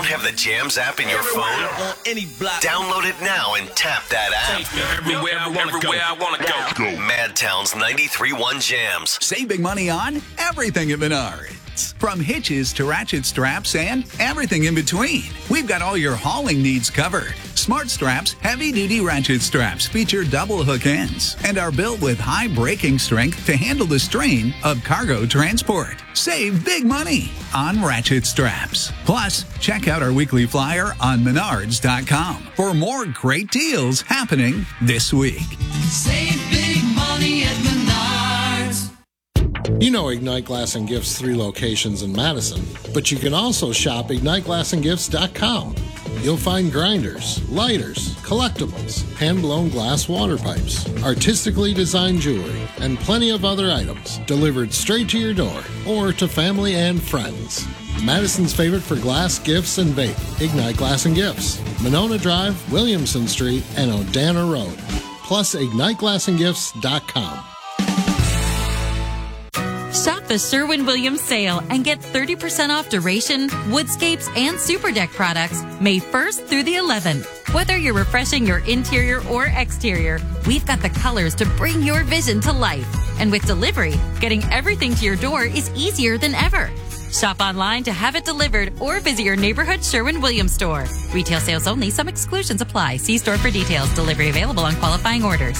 have the Jams app in your phone? On any block. Download it now and tap that app. Everywhere I want to go. Madtown's 93.1 Jams. Save big money on everything at Menards. From hitches to ratchet straps and everything in between. We've got all your hauling needs covered. Smart Straps heavy-duty ratchet straps feature double hook ends and are built with high braking strength to handle the strain of cargo transport. Save big money on ratchet straps. Plus, check out our weekly flyer on Menards.com for more great deals happening this week. Save big money at Menards. You know Ignite Glass and Gifts 3 locations in Madison, but you can also shop IgniteGlassandGifts.com. You'll find grinders, lighters, collectibles, hand-blown glass water pipes, artistically designed jewelry, and plenty of other items delivered straight to your door or to family and friends. Madison's favorite for glass, gifts, and vape, Ignite Glass and Gifts, Monona Drive, Williamson Street, and Odana Road. Plus, IgniteGlassandGifts.com. Shop the Sherwin-Williams sale and get 30% off Duration, Woodscapes, and Super Deck products May 1st through the 11th. Whether you're refreshing your interior or exterior, we've got the colors to bring your vision to life. And with delivery, getting everything to your door is easier than ever. Shop online to have it delivered or visit your neighborhood Sherwin-Williams store. Retail sales only. Some exclusions apply. See store for details. Delivery available on qualifying orders.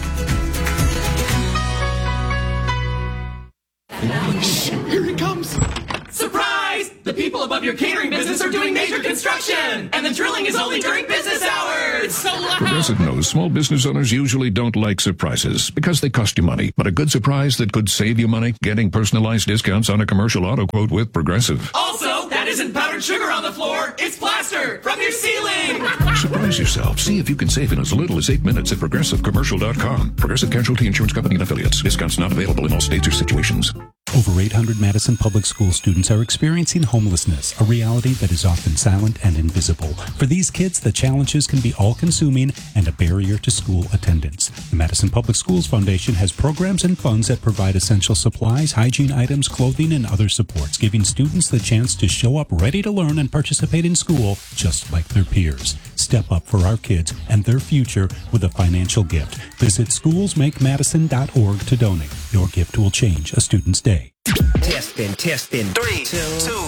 Shh, here he comes. Surprise! The people above your catering business are doing major construction, and the drilling is only during business hours. It's so loud. Progressive knows small business owners usually don't like surprises because they cost you money. But a good surprise that could save you money? Getting personalized discounts on a commercial auto quote with Progressive. Also, that isn't powdered sugar on the floor. It's plaster from your ceiling. Surprise yourself. See if you can save in as little as 8 minutes at ProgressiveCommercial.com. Progressive Casualty Insurance Company and Affiliates. Discounts not available in all states or situations. Over 800 Madison Public School students are experiencing homelessness, a reality that is often silent and invisible. For these kids, the challenges can be all-consuming and a barrier to school attendance. The Madison Public Schools Foundation has programs and funds that provide essential supplies, hygiene items, clothing, and other supports, giving students the chance to show up ready to learn and participate in school just like their peers. Step up for our kids and their future with a financial gift. Visit schoolsmakemadison.org to donate. Your gift will change a student's day. Testing. 3, 2,